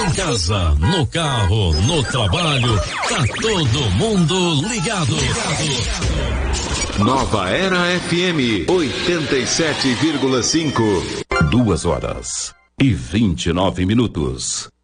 Em casa, no carro, no trabalho, tá todo mundo ligado. Nova Era FM 87,5. 2h29.